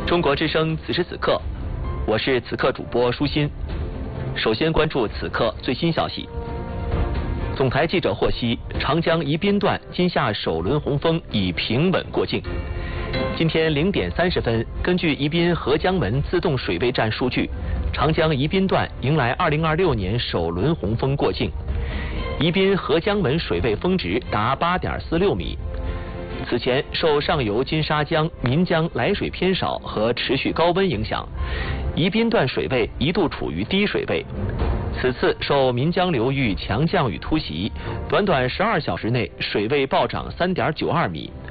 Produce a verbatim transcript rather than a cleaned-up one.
中国之声此时此刻，我是此刻主播舒心。首先关注此刻最新消息。总台记者获悉，长江宜宾段今夏首轮洪峰已平稳过境。今天零点三十分，根据宜宾合江门自动水位站数据，长江宜宾段迎来二零二六年首轮洪峰过境。宜宾合江门水位峰值达八点四六米。此前受上游金沙江、岷江来水偏少和持续高温影响，宜宾段水位一度处于低水位。此次受岷江流域强降雨突袭，短短十二小时内水位暴涨三点九二米，